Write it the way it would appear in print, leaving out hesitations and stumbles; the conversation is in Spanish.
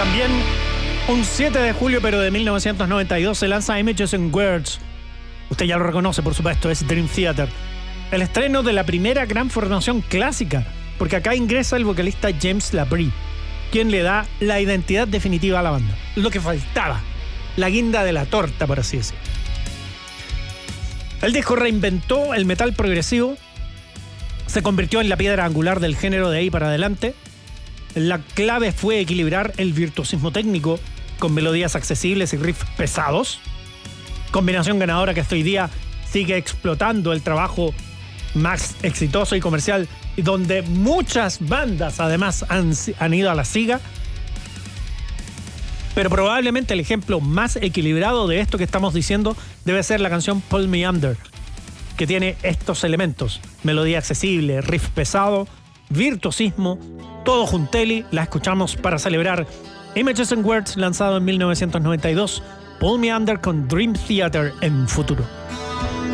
También un 7 de julio, pero de 1992, se lanza Images and Words. Usted ya lo reconoce, por supuesto, es Dream Theater. El estreno de la primera gran formación clásica, porque acá ingresa el vocalista James Labrie, quien le da la identidad definitiva a la banda. Lo que faltaba, la guinda de la torta, por así decirlo. El disco reinventó el metal progresivo, se convirtió en la piedra angular del género de ahí para adelante. La clave fue equilibrar el virtuosismo técnico con melodías accesibles y riffs pesados. Combinación ganadora que hasta hoy día sigue explotando el trabajo más exitoso y comercial, y donde muchas bandas además han ido a la siga. Pero probablemente el ejemplo más equilibrado de esto que estamos diciendo debe ser la canción Pull Me Under, que tiene estos elementos: melodía accesible, riff pesado, virtuosismo, todo junteli. La escuchamos para celebrar Images and Words, lanzado en 1992. Pull Me Under con Dream Theater en futuro.